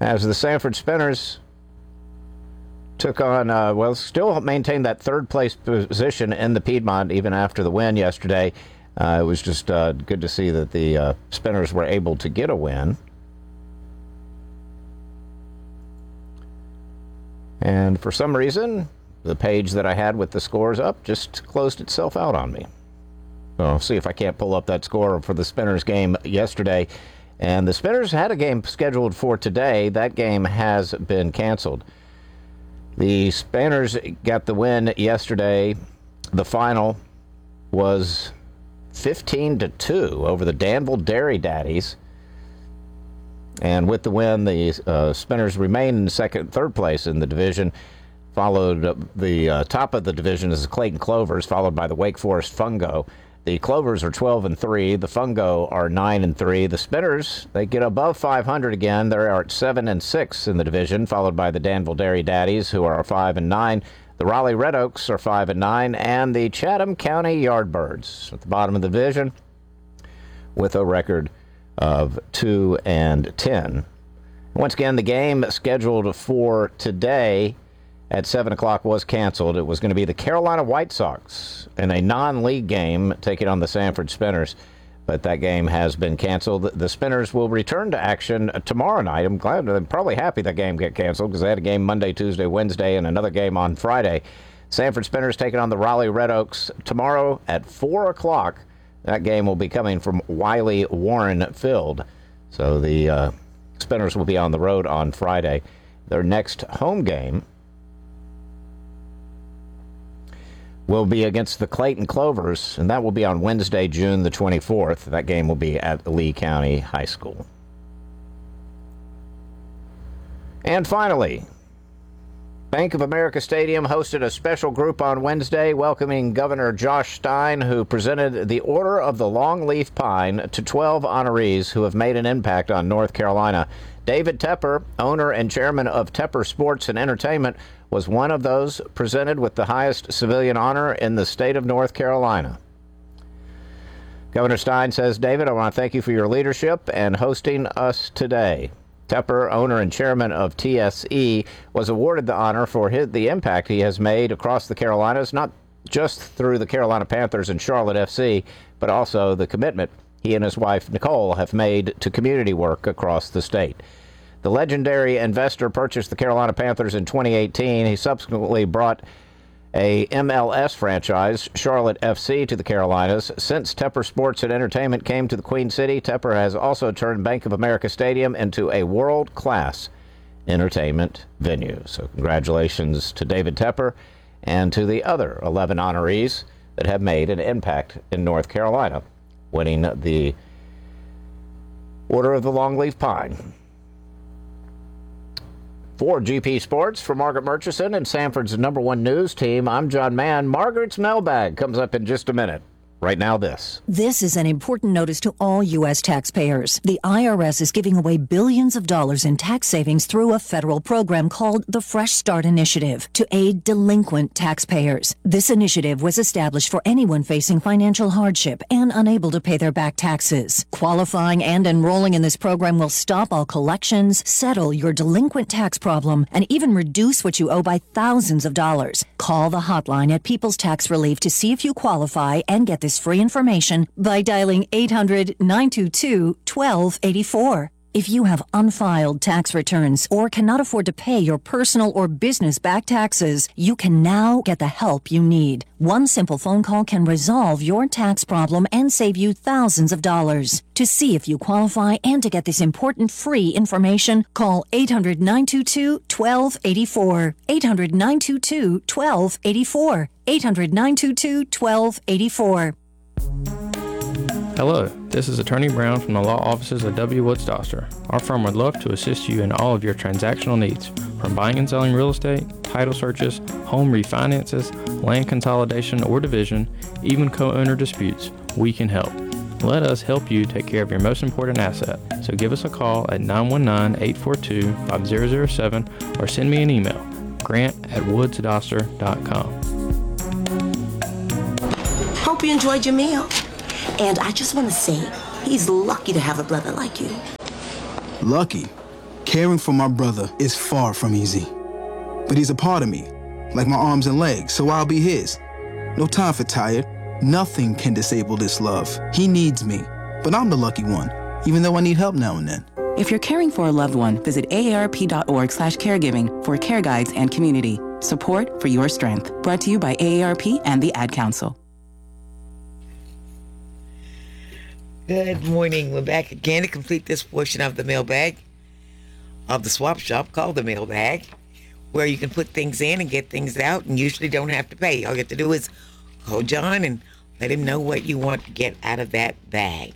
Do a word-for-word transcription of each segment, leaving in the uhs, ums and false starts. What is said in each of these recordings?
as the Sanford Spinners took on, uh, well, still maintained that third place position in the Piedmont even after the win yesterday. Uh, it was just uh, good to see that the uh, Spinners were able to get a win. And for some reason, the page that I had with the scores up just closed itself out on me. So I'll see if I can't pull up that score for the Spinners game yesterday. And the Spinners had a game scheduled for today. That game has been canceled. The Spinners got the win yesterday. The final was fifteen to two over the Danville Dairy Daddies. And with the win, the uh, Spinners remain in second, third place in the division. Followed uh, the uh, top of the division is the Clayton Clovers, followed by the Wake Forest Fungo. The Clovers are twelve and three. The Fungo are nine and three. The Spinners, they get above five hundred again. They are at seven and six in the division, followed by the Danville Dairy Daddies, who are five and nine. The Raleigh Red Oaks are five and nine, and the Chatham County Yardbirds at the bottom of the division with a record of two and ten. Once again, the game scheduled for today at seven o'clock was canceled. It was going to be the Carolina White Sox in a non-league game taking on the Sanford Spinners, but that game has been canceled. The Spinners will return to action tomorrow night. I'm glad, I'm probably happy that game got canceled because they had a game Monday, Tuesday, Wednesday, and another game on Friday. Sanford Spinners taking on the Raleigh Red Oaks tomorrow at four o'clock. That game will be coming from Wiley Warren Field. So the uh, Spinners will be on the road on Friday. Their next home game will be against the Clayton Clovers, and that will be on Wednesday, June the twenty-fourth. That game will be at Lee County High School. And finally, Bank of America Stadium hosted a special group on Wednesday welcoming Governor Josh Stein, who presented the Order of the Longleaf Pine to twelve honorees who have made an impact on North Carolina. David Tepper, owner and chairman of Tepper Sports and Entertainment, was one of those presented with the highest civilian honor in the state of North Carolina. Governor Stein says, David, I want to thank you for your leadership and hosting us today. Tepper, owner and chairman of T S E, was awarded the honor for his, the impact he has made across the Carolinas, not just through the Carolina Panthers and Charlotte F C, but also the commitment he and his wife, Nicole, have made to community work across the state. The legendary investor purchased the Carolina Panthers in twenty eighteen. He subsequently brought a M L S franchise, Charlotte F C, to the Carolinas. Since Tepper Sports and Entertainment came to the Queen City, Tepper has also turned Bank of America Stadium into a world-class entertainment venue. So congratulations to David Tepper and to the other eleven honorees that have made an impact in North Carolina, winning the Order of the Longleaf Pine. For G P Sports, for Margaret Murchison and Sanford's number one news team, I'm John Mann. Margaret's mailbag comes up in just a minute. Right now, this. This is an important notice to all U S taxpayers. The I R S is giving away billions of dollars in tax savings through a federal program called the Fresh Start Initiative to aid delinquent taxpayers. This initiative was established for anyone facing financial hardship and unable to pay their back taxes. Qualifying and enrolling in this program will stop all collections, settle your delinquent tax problem, and even reduce what you owe by thousands of dollars. Call the hotline at People's Tax Relief to see if you qualify and get this free information by dialing eight hundred, nine two two, one two eight four. If you have unfiled tax returns or cannot afford to pay your personal or business back taxes, you can now get the help you need. One simple phone call can resolve your tax problem and save you thousands of dollars. To see if you qualify and to get this important free information, call eight hundred, nine two two, one two eight four. eight hundred, nine two two, one two eight four. eight hundred, nine two two, one two eight four. Hello, this is Attorney Brown from the law offices of W. Woods Doster. Our firm would love to assist you in all of your transactional needs, from buying and selling real estate, title searches, home refinances, land consolidation or division, even co-owner disputes. We can help. Let us help you take care of your most important asset. So give us a call at nine one nine, eight four two, five zero zero seven or send me an email, grant at woods doster dot com. Hope you enjoyed your meal. And I just want to say, he's lucky to have a brother like you. Lucky? Caring for my brother is far from easy. But he's a part of me, like my arms and legs, so I'll be his. No time for tired. Nothing can disable this love. He needs me, but I'm the lucky one, even though I need help now and then. If you're caring for a loved one, visit A A R P dot org slash caregiving for care guides and community. Support for your strength. Brought to you by A A R P and the Ad Council. Good morning. We're back again to complete this portion of the mailbag of the swap shop called the mailbag, where you can put things in and get things out and usually don't have to pay. All you have to do is call John and let him know what you want to get out of that bag.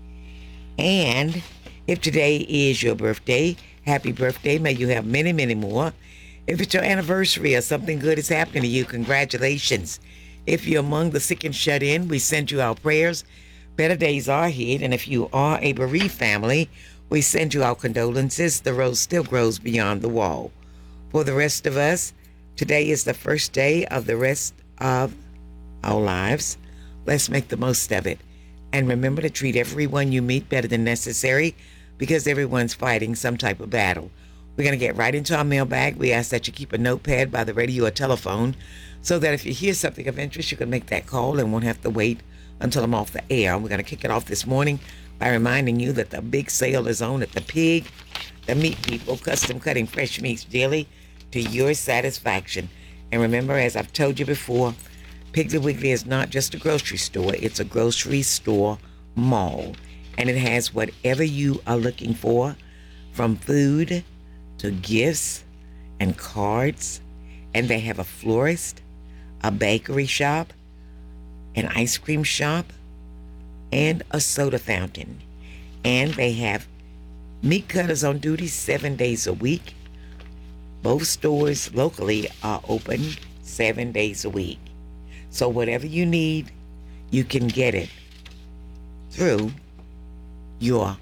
And if today is your birthday, happy birthday. May you have many, many more. If it's your anniversary or something good is happening to you, congratulations. If you're among the sick and shut in, we send you our prayers. Better days are ahead, and if you are a bereaved family, we send you our condolences. The rose still grows beyond the wall. For the rest of us, today is the first day of the rest of our lives. Let's make the most of it. And remember to treat everyone you meet better than necessary, because everyone's fighting some type of battle. We're going to get right into our mailbag. We ask that you keep a notepad by the radio or telephone so that if you hear something of interest, you can make that call and won't have to wait until I'm off the air. We're going to kick it off this morning by reminding you that the big sale is on at the Pig, the Meat People, custom cutting fresh meats daily to your satisfaction. And remember, as I've told you before, Piggly Wiggly is not just a grocery store. It's a grocery store mall. And it has whatever you are looking for, from food to gifts and cards. And they have a florist, a bakery shop, an ice cream shop, and a soda fountain. And they have meat cutters on duty seven days a week. Both stores locally are open seven days a week. So whatever you need, you can get it through your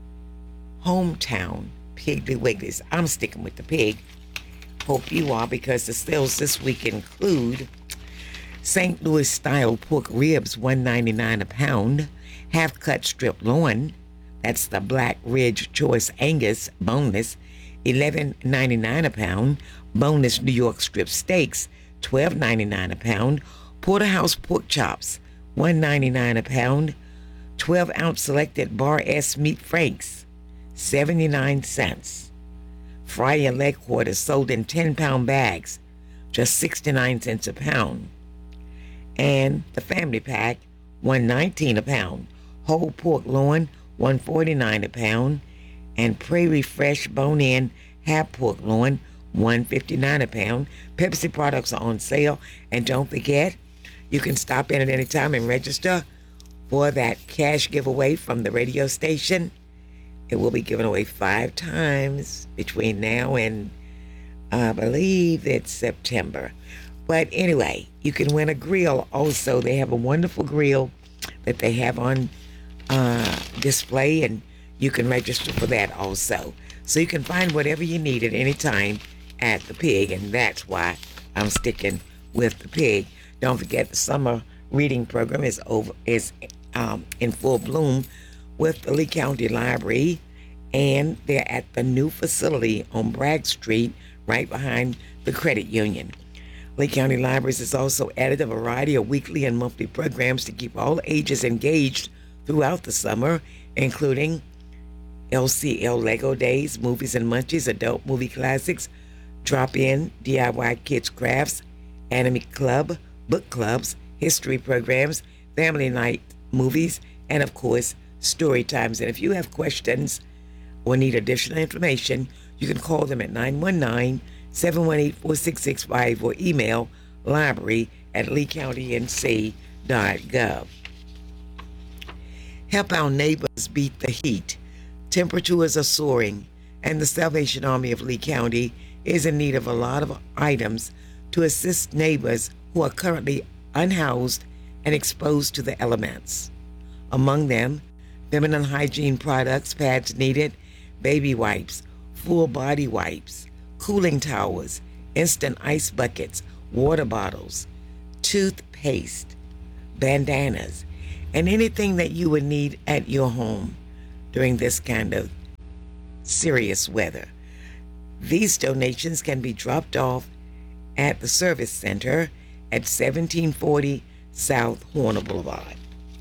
hometown Piggly Wiggly's. I'm sticking with the pig. Hope you are, because the sales this week include Saint Louis style pork ribs, one ninety-nine a pound. Half cut strip loin, that's the Black Ridge Choice Angus boneless, eleven ninety-nine a pound. Boneless New York strip steaks, twelve ninety-nine a pound. Porterhouse pork chops, one ninety-nine a pound. twelve ounce selected Bar S meat franks, seventy-nine cents. Fry and leg quarters sold in ten pound bags, just sixty-nine cents a pound. And the family pack, one nineteen a pound. Whole pork loin, one forty-nine a pound. And Prairie Fresh bone-in half pork loin, one fifty-nine a pound. Pepsi products are on sale. And don't forget, you can stop in at any time and register for that cash giveaway from the radio station. It will be given away five times between now and I believe it's September. But anyway, you can win a grill also. They have a wonderful grill that they have on uh, display, and you can register for that also. So you can find whatever you need at any time at the Pig, and that's why I'm sticking with the Pig. Don't forget, the summer reading program is over is um, in full bloom with the Lee County Library, and they're at the new facility on Bragg Street, right behind the credit union. Lee County Libraries has also added a variety of weekly and monthly programs to keep all ages engaged throughout the summer, including L C L Lego Days, Movies and Munchies, Adult Movie Classics, Drop-In, D I Y Kids Crafts, Anime Club, Book Clubs, History Programs, Family Night Movies, and of course, Story Times. And if you have questions or need additional information, you can call them at nine one nine, seven one eight, four six six five or email library at lee county n c dot gov. Help our neighbors beat the heat. Temperatures are soaring, and the Salvation Army of Lee County is in need of a lot of items to assist neighbors who are currently unhoused and exposed to the elements. Among them, feminine hygiene products, pads needed, baby wipes, full body wipes, cooling towels, instant ice buckets, water bottles, toothpaste, bandanas, and anything that you would need at your home during this kind of serious weather. These donations can be dropped off at the Service Center at seventeen forty South Horner Boulevard.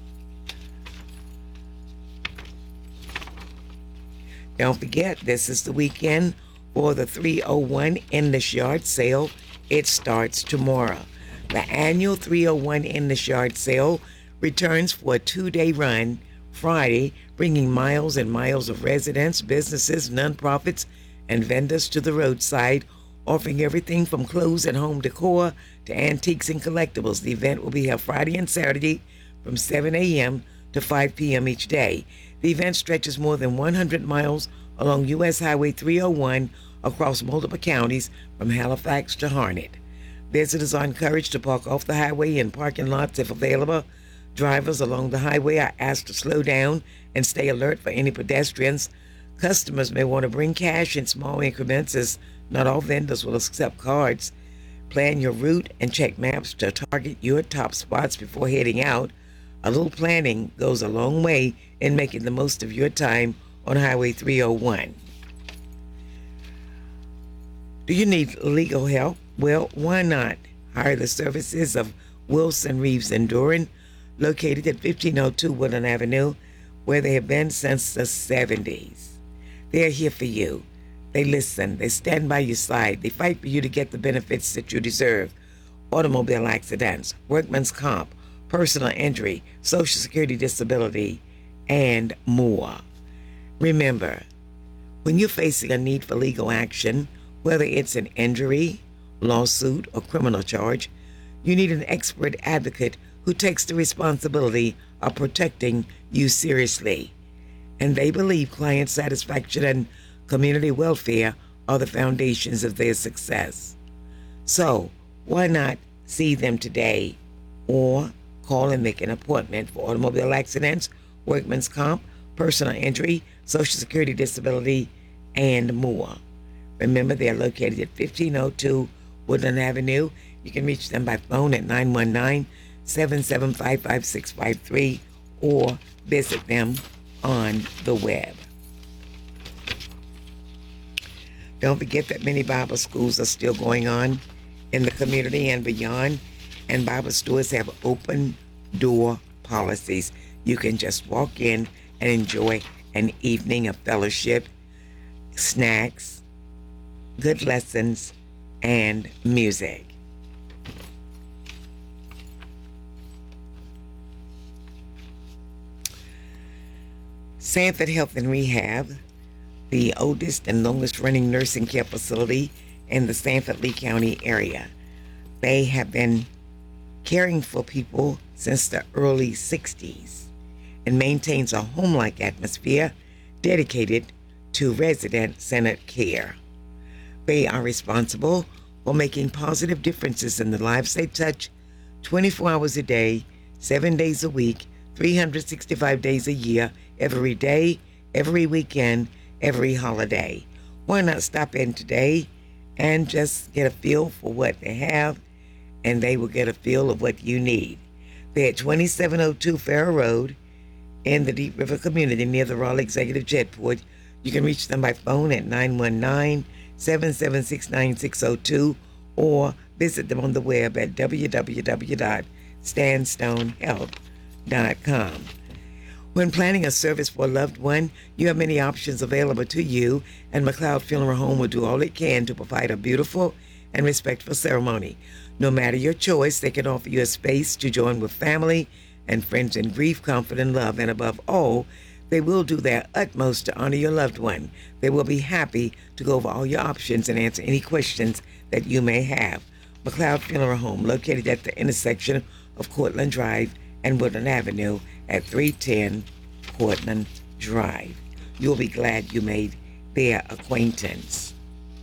Don't forget, this is the weekend for the three oh one Endless Yard Sale. It starts tomorrow. The annual three oh one Endless Yard Sale returns for a two-day run Friday, bringing miles and miles of residents, businesses, nonprofits, and vendors to the roadside, offering everything from clothes and home decor to antiques and collectibles. The event will be held Friday and Saturday from seven a.m. to five p.m. each day. The event stretches more than one hundred miles along U S Highway three oh one across multiple counties from Halifax to Harnett. Visitors are encouraged to park off the highway in parking lots if available. Drivers along the highway are asked to slow down and stay alert for any pedestrians. Customers may want to bring cash in small increments, as not all vendors will accept cards. Plan your route and check maps to target your top spots before heading out. A little planning goes a long way in making the most of your time on Highway three oh one. Do you need legal help? Well, why not? Hire the services of Wilson Reeves and Doran, located at fifteen oh two Woodland Avenue, where they have been since the seventies. They are here for you. They listen. They stand by your side. They fight for you to get the benefits that you deserve. Automobile accidents, workman's comp, personal injury, Social Security disability, and more. Remember, when you're facing a need for legal action, whether it's an injury, lawsuit, or criminal charge, you need an expert advocate who takes the responsibility of protecting you seriously. And they believe client satisfaction and community welfare are the foundations of their success. So, why not see them today or call and make an appointment for automobile accidents, workman's comp, personal injury, Social Security disability, and more. Remember, they're located at fifteen oh two Woodland Avenue. You can reach them by phone at nine one nine, seven seven five, five six five three or visit them on the web. Don't forget that many Bible schools are still going on in the community and beyond, and Bible stores have open door policies. You can just walk in and enjoy an evening of fellowship, snacks, good lessons, and music. Sanford Health and Rehab, the oldest and longest running nursing care facility in the Sanford Lee County area. They have been caring for people since the early sixties and maintains a home-like atmosphere dedicated to resident-centered care. They are responsible for making positive differences in the lives they touch twenty-four hours a day, seven days a week, three hundred sixty-five days a year, every day, every weekend, every holiday. Why not stop in today and just get a feel for what they have, and they will get a feel of what you need. They're at twenty-seven oh two Farrow Road in the Deep River community near the Raleigh Executive Jetport. You can reach them by phone at nine one nine, seven seven six, nine six oh two or visit them on the web at w w w dot stanstone health dot com. When planning a service for a loved one, you have many options available to you, and McLeod Funeral Home will do all it can to provide a beautiful and respectful ceremony. No matter your choice, they can offer you a space to join with family and friends in grief, comfort, and love, and above all, they will do their utmost to honor your loved one. They will be happy to go over all your options and answer any questions that you may have. McLeod Funeral Home, located at the intersection of Cortland Drive and Woodland Avenue at three ten Cortland Drive. You'll be glad you made their acquaintance.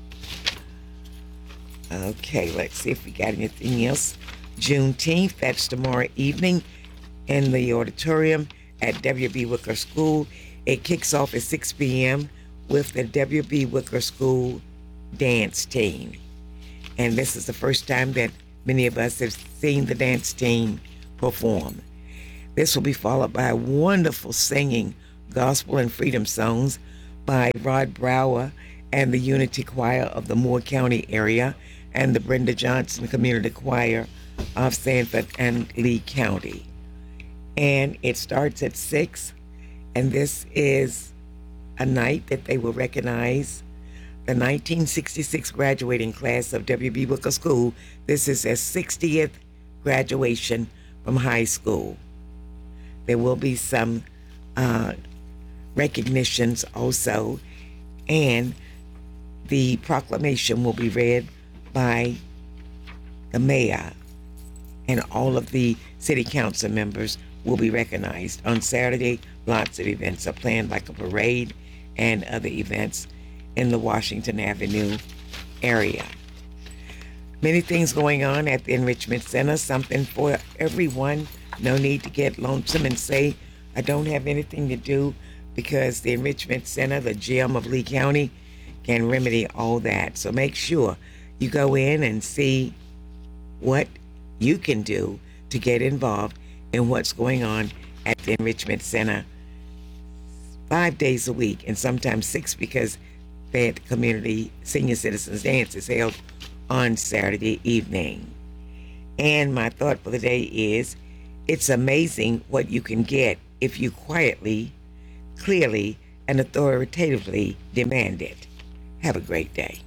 Okay, let's see if we got anything else. Juneteenth, that's tomorrow evening in the auditorium at W B. Wicker School. It kicks off at six p.m. with the W B. Wicker School dance team. And this is the first time that many of us have seen the dance team perform. This will be followed by wonderful singing, gospel and freedom songs by Rod Brower and the Unity Choir of the Moore County area, and the Brenda Johnson Community Choir of Sanford and Lee County. And it starts at six, and this is a night that they will recognize the nineteen sixty-six graduating class of W B. Booker School. This is their sixtieth graduation from high school. There will be some uh, recognitions also, and the proclamation will be read by the mayor, and all of the city council members will be recognized. On Saturday, lots of events are planned, like a parade and other events in the Washington Avenue area. Many things going on at the Enrichment Center, something for everyone. No need to get lonesome and say, I don't have anything to do, because the Enrichment Center, the gem of Lee County, can remedy all that. So make sure you go in and see what you can do to get involved in what's going on at the Enrichment Center five days a week, and sometimes six, because that community senior citizens dance is held on Saturday evening. And my thought for the day is, it's amazing what you can get if you quietly, clearly, and authoritatively demand it. Have a great day.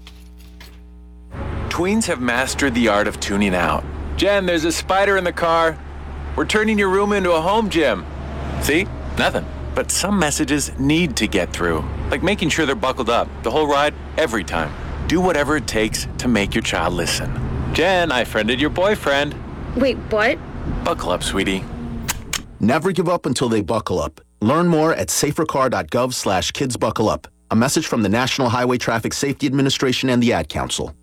Tweens have mastered the art of tuning out. Jen, there's a spider in the car. We're turning your room into a home gym. See? Nothing. But some messages need to get through, like making sure they're buckled up the whole ride, every time. Do whatever it takes to make your child listen. Jen, I friended your boyfriend. Wait, what? Buckle up, sweetie. Never give up until they buckle up. Learn more at safercar.gov slash kids buckle up. A message from the National Highway Traffic Safety Administration and the Ad Council.